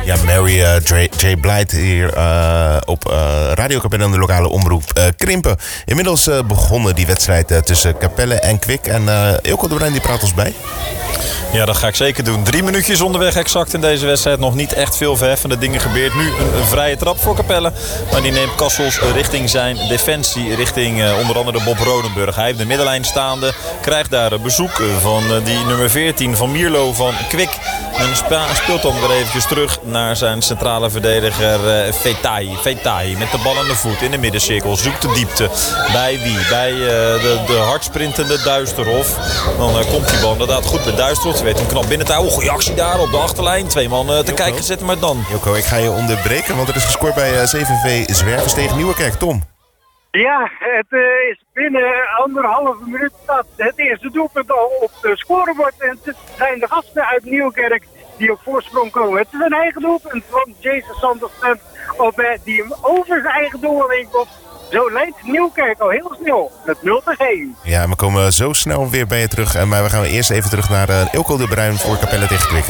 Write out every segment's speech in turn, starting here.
Ja, Mary J. Blight hier op Radio Capelle en de lokale omroep Krimpen. Inmiddels begonnen die wedstrijd tussen Capelle en Kwik. En Eelco de Bruin die praat ons bij. Ja, dat ga ik zeker doen. 3 minuutjes onderweg exact in deze wedstrijd. Nog niet echt veel verheffende dingen gebeurt. Nu een vrije trap voor Capelle. Maar die neemt Kassels richting zijn defensie. Richting onder andere Bob Rodenburg. Hij heeft de middenlijn staande. Krijgt daar bezoek van die nummer 14 van Mierlo van Kwik. En speelt dan weer eventjes terug naar zijn centrale verdediger Fetai. Met de bal aan de voet in de middencirkel. Zoekt de diepte. Bij wie? Bij de hardsprintende Duisterhof. Dan komt die bal inderdaad goed bij Duisterhof. Ze weet hem knap binnen te houden. Goeie actie daar op de achterlijn. 2 man te kijken zetten, maar dan. Eelco, ik ga je onderbreken, want er is gescoord bij CVV Zwervers tegen Nieuwerkerk. Tom. Ja, het is binnen 1,5 minuut staat het eerste doelpunt al op het scorebord. En het zijn de gasten uit Nieuwerkerk die op voorsprong komen. Het is een eigen doelpunt van Jason Santos die hem over zijn eigen doel heen komt. Zo leidt Nieuwkerk al heel snel met 0-1. Ja, we komen zo snel weer bij je terug. Maar we gaan eerst even terug naar Eelco de Bruin voor Capelle tegen Kwik.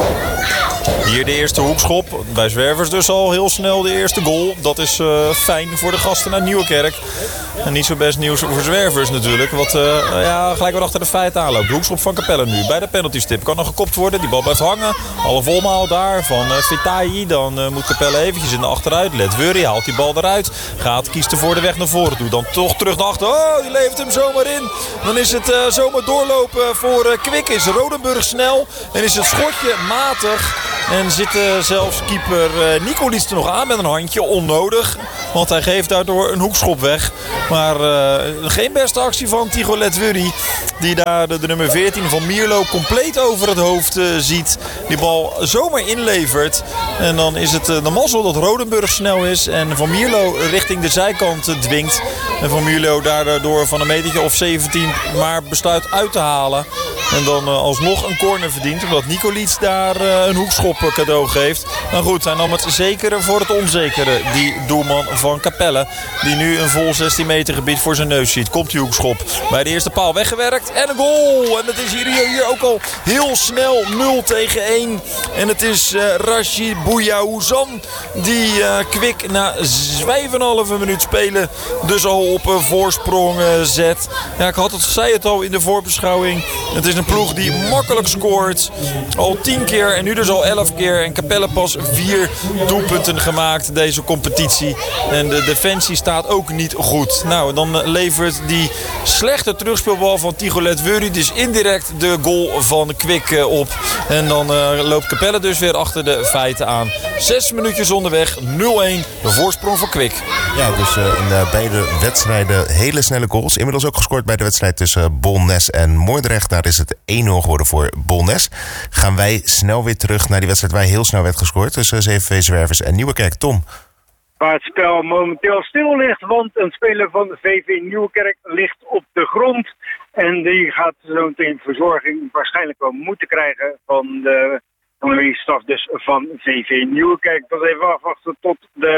Hier de eerste hoekschop. Bij Zwervers dus al heel snel de eerste goal. Dat is fijn voor de gasten naar Nieuwerkerk. En niet zo best nieuws voor Zwervers natuurlijk. Wat gelijk weer achter de feiten aanloopt. De hoekschop van Capelle nu. Bij de penaltystip kan nog gekopt worden. Die bal blijft hangen. Half volmaal daar van Fetai. Dan moet Capelle eventjes in de achteruit. Let Wurry haalt die bal eruit. Kiest ervoor de weg naar voren toe. Dan toch terug naar achter. Oh, die levert hem zomaar in. Dan is het zomaar doorlopen voor Kwik. Is Rodenburg snel. En is het schotje matig. En zit zelfs keeper Nicolits er nog aan met een handje. Onnodig. Want hij geeft daardoor een hoekschop weg. Maar geen beste actie van Tigo Letwurry. Die daar de nummer 14 van Mierlo compleet over het hoofd ziet. Die bal zomaar inlevert. En dan is het de mazzel dat Rodenburg snel is. En Van Mierlo richting de zijkant dwingt. En Van Mierlo daardoor van een metertje of 17 maar besluit uit te halen. En dan alsnog een corner verdient. Omdat Nicolits daar een hoekschop cadeau geeft. Maar goed, hij nam het zekere voor het onzekere. Die doelman van Capelle. Die nu een vol 16 meter gebied voor zijn neus ziet. Komt die hoekschop bij de eerste paal weggewerkt. En een goal. En het is hier ook al heel snel 0-1. En het is Rashid Bouyaouzan die Kwik na 5,5 minuut spelen dus al op een voorsprong zet. Ja, ik zei het al in de voorbeschouwing. Het is een ploeg die makkelijk scoort. Al 10 keer en nu dus al 11 keer. En Capelle pas 4 doelpunten gemaakt deze competitie. En de defensie staat ook niet goed. Nou, dan levert die slechte terugspeelbal van Tigo Letwurry dus indirect de goal van Kwik op. En dan loopt Capelle dus weer achter de feiten aan. 6 minuutjes onderweg, 0-1, de voorsprong voor Kwik. Ja, dus in beide wedstrijden hele snelle goals. Inmiddels ook gescoord bij de wedstrijd tussen Bolnes en Moordrecht. Daar is het 1-0 geworden voor Bolnes. Gaan wij snel weer terug naar die wedstrijd waar heel snel werd gescoord tussen CVV Zwervers en Nieuwerkerk. Tom. Waar het spel momenteel stil ligt, want een speler van de VV Nieuwerkerk ligt op de grond. En die gaat zo meteen verzorging waarschijnlijk wel moeten krijgen van de staf dus van VV Nieuwerkerk. Dat even afwachten tot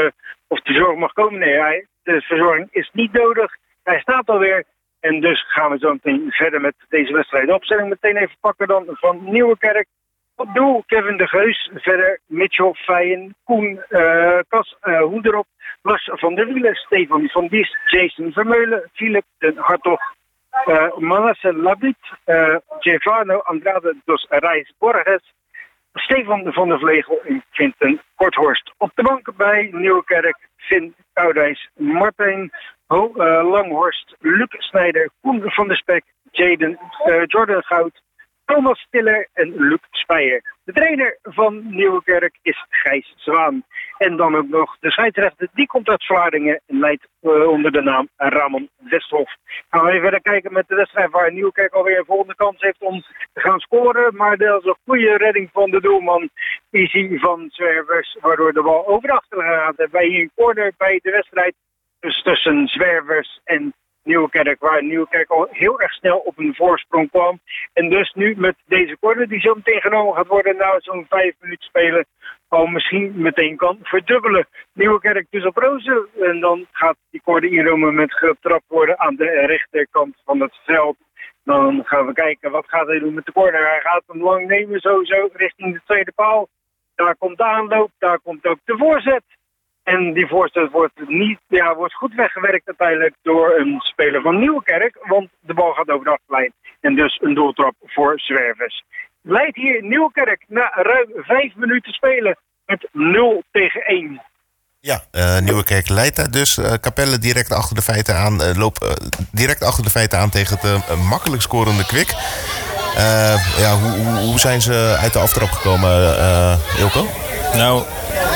of de zorg mag komen. Nee, de verzorging is niet nodig. Hij staat alweer. En dus gaan we zo meteen verder met deze wedstrijd. De opstelling meteen even pakken dan van Nieuwerkerk. Op doel Kevin de Geus. Verder Mitchell Feijen, Koen Kas Hoederop, Lars van der Wielen, Stefan van Diest, Jason Vermeulen, Philip den Hartog, Manasse Labit, Giovanni Andrade dos Reis Borges, Stefan van der Vlegel en Quinten Korthorst. Op de bank bij Nieuwerkerk, Finn Koudijs, Martijn Langhorst, Luc Snijder, Koen van der Spek, Jordan Goud, Thomas Stiller en Luc Speijer. De trainer van Nieuwerkerk is Gijs Zwaan. En dan ook nog de scheidsrechter, die komt uit Vlaardingen en leidt onder de naam Ramon Westhof. Gaan we even verder kijken met de wedstrijd waar Nieuwerkerk alweer een volgende kans heeft om te gaan scoren. Maar dat is een goede redding van de doelman Easy van Zwervers, waardoor de bal over de achterlijn gaat. Bij hier een corner bij de wedstrijd dus tussen Zwervers en Nieuwerkerk, waar Nieuwerkerk al heel erg snel op een voorsprong kwam. En dus nu met deze corner die zo meteen genomen gaat worden na zo'n 5 minuten spelen, al misschien meteen kan verdubbelen. Nieuwerkerk dus op rozen en dan gaat die corner hier op moment getrapt worden aan de rechterkant van het veld. Dan gaan we kijken wat gaat hij doen met de corner. Hij gaat hem lang nemen sowieso richting de tweede paal. Daar komt de aanloop, daar komt ook de voorzet. En die voorzet wordt goed weggewerkt uiteindelijk door een speler van Nieuwerkerk. Want de bal gaat over de achterlijn. En dus een doeltrap voor Zwervers. Leidt hier Nieuwerkerk na ruim 5 minuten spelen met 0-1. Ja, Nieuwerkerk leidt daar dus. Capelle direct achter de feiten aan. Direct achter de feiten aan tegen het makkelijk scorende Kwik. Hoe zijn ze uit de aftrap gekomen, Ilko? Nou,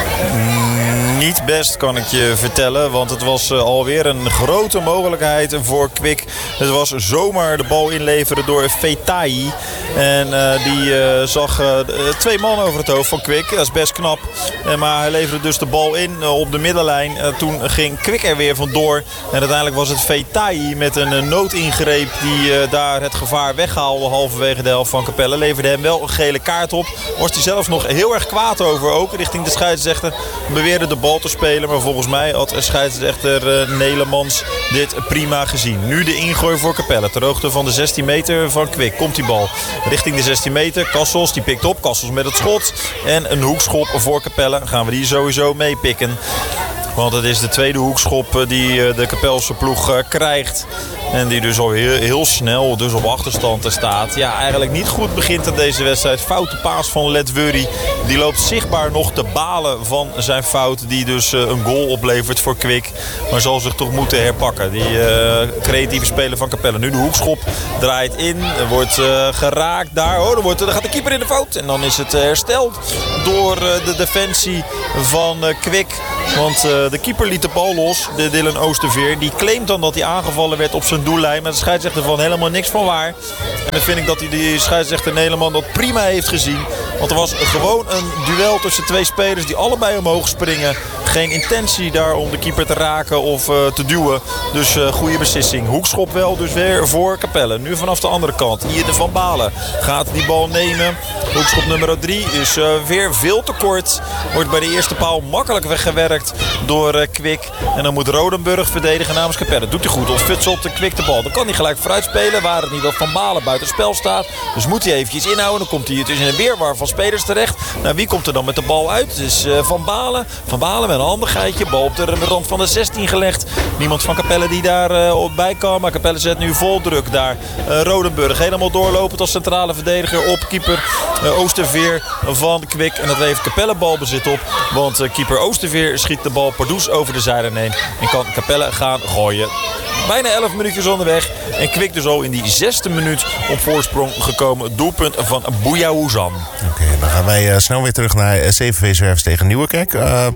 niet best kan ik je vertellen, want het was alweer een grote mogelijkheid voor Kwik. Het was zomaar de bal inleveren door Fetai. En die zag 2 man over het hoofd van Kwik. Dat is best knap. Maar hij leverde dus de bal in op de middenlijn. Toen ging Kwik er weer vandoor. En uiteindelijk was het Fetai met een noodingreep die daar het gevaar weghaalde halverwege de helft van Capelle. Leverde hem wel een gele kaart op. Was hij zelfs nog heel erg kwaad over ook richting de scheidsrechter. Beweerde de bal te spelen, maar volgens mij had scheidsrechter Nelemans dit prima gezien. Nu de ingooi voor Capelle, ter hoogte van de 16 meter van Kwik. Komt die bal richting de 16 meter. Kassels, die pikt op. Kassels met het schot. En een hoekschop voor Capelle. Gaan we die sowieso meepikken. Want het is de tweede hoekschop die de Capelse ploeg krijgt. En die dus al heel snel dus op achterstand staat. Ja, eigenlijk niet goed begint aan deze wedstrijd. Foute paas van Ledwurry. Die loopt zichtbaar nog te balen van zijn fout. Die dus een goal oplevert voor Kwik. Maar zal zich toch moeten herpakken. Die creatieve speler van Capelle. Nu de hoekschop draait in. Er wordt geraakt daar. Oh, dan gaat de keeper in de fout. En dan is het hersteld door de defensie van Kwik. Want de keeper liet de bal los, de Dylan Oosterveer. Die claimt dan dat hij aangevallen werd op zijn doellijn. Maar de scheidsrechter van helemaal niks van waar. En dan vind ik dat die scheidsrechter Nederland dat prima heeft gezien. Want er was gewoon een duel tussen 2 spelers die allebei omhoog springen. Geen intentie daar om de keeper te raken of te duwen. Dus goede beslissing. Hoekschop wel, dus weer voor Capelle. Nu vanaf de andere kant. Hier de Van Balen gaat die bal nemen. Hoekschop nummer 3 is weer veel te kort. Wordt bij de eerste paal makkelijk weggewerkt door Kwik. En dan moet Rodenburg verdedigen namens Capelle. Doet hij goed, ontfutselt de Kwik de bal. Dan kan hij gelijk vooruit spelen. Waar het niet dat Van Balen buiten spel staat. Dus moet hij eventjes inhouden. Dan komt hij tussen een weerwar van spelers terecht. Nou, wie komt er dan met de bal uit? Het is Van Balen. Van Balen met een handigheidje. Bal op de rand van de 16 gelegd. Niemand van Capelle die daar bij kan. Maar Capelle zet nu vol druk daar. Rodenburg helemaal doorlopend als centrale verdediger op keeper Oosterveer van Kwik. En dat levert Capelle balbezit op. Want keeper Oosterveer schiet de bal pardoes over de zijlijn heen. En kan Capelle gaan gooien. Bijna 11 minuutjes onderweg. En Kwik dus al in die 6e minuut op voorsprong gekomen. Doelpunt van Bouyaouzan. Oké, dan gaan wij snel weer terug naar CVV Zwervers tegen Nieuwerkerk.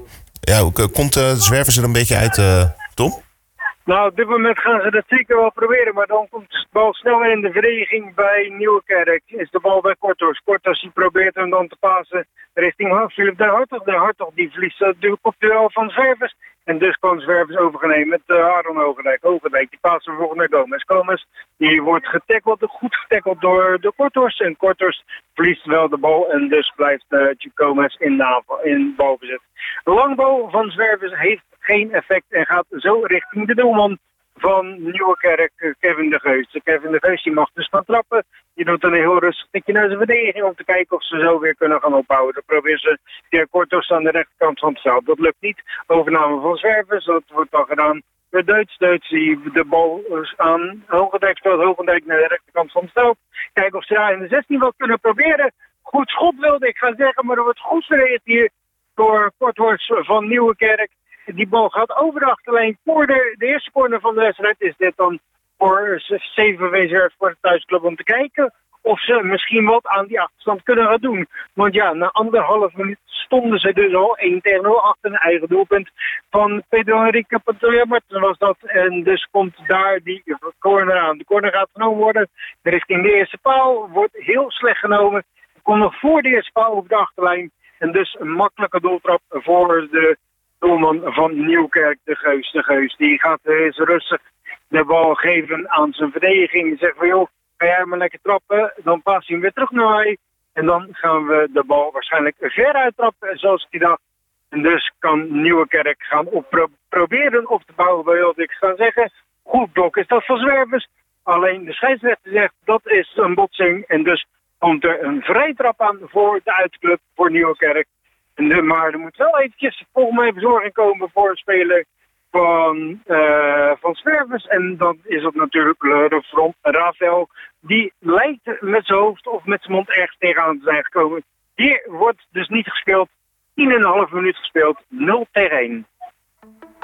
Komt Zwervers er een beetje uit, Tom? Nou, op dit moment gaan ze dat zeker wel proberen. Maar dan komt de bal snel weer in de verdediging bij Nieuwerkerk. Is de bal bij Kortos. Kortos die probeert hem dan te pasen richting Philip de Hartog. De Hartog die verliest de kopduel van Zwervers. En dus kan Zwervers overgenemen met Aaron Hogendijk. Die paast vervolgens naar Gomez. Gomez die wordt goed getackeld door Kortos. En Kortos verliest wel de bal. En dus blijft Gomez in balbezit. De langbal van Zwervers heeft geen effect en gaat zo richting de doelman van Nieuwerkerk, Kevin de Geus. Kevin de Geus die mag dus gaan trappen. Die doet dan een heel rustig tikje naar zijn verdediging om te kijken of ze zo weer kunnen gaan opbouwen. Dan proberen ze via Kortos aan de rechterkant van het veld. Dat lukt niet. Overname van Zwervers, dat wordt dan gedaan door Deutz. Deutz die de bal aan Hogendijk speelt. Hogendijk naar de rechterkant van het veld. Kijken of ze daar in de 16 wat kunnen proberen. Goed schot wilde ik gaan zeggen, maar er wordt goed verdedigd hier door Korthorst van Nieuwerkerk. Die bal gaat over de achterlijn voor de eerste corner van de wedstrijd. Is dit dan voor CVV Zwervers voor de thuisclub om te kijken of ze misschien wat aan die achterstand kunnen gaan doen. Want ja, na 1,5 minuut stonden ze dus al 1-0 achter een eigen doelpunt van Pedro Henrique Pantoja Martens was dat. En dus komt daar die corner aan. De corner gaat genomen worden richting de eerste paal. Wordt heel slecht genomen. Komt nog voor de eerste paal op de achterlijn. En dus een makkelijke doeltrap voor de doelman van Nieuwkerk, de Geus. De Geus die gaat eens rustig de bal geven aan zijn verdediging. Die zegt van joh, ga jij maar lekker trappen. Dan past hij hem weer terug naar mij. En dan gaan we de bal waarschijnlijk ver uittrappen zoals ik dacht. En dus kan Nieuwerkerk gaan proberen op te bouwen, wilde ik gaan zeggen. Goed blok is dat van Zwervers. Alleen de scheidsrechter zegt dat is een botsing. En dus komt er een vrije trap aan voor de uitclub voor Nieuwerkerk. Maar er moet wel eventjes volgens mij verzorging komen voor het spelen van Zwervers. En dan is het natuurlijk de front Rafael. Die lijkt met zijn hoofd of met zijn mond ergens tegenaan te zijn gekomen. Die wordt dus niet gespeeld. 10,5 minuut gespeeld. 0-1.